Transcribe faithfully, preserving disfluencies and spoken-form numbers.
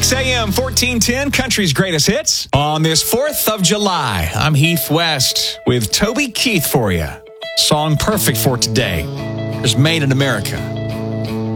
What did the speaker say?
six a.m. fourteen ten, Country's Greatest Hits. On this fourth of July, I'm Heath West with Toby Keith for you. Song perfect for today. It's Made in America.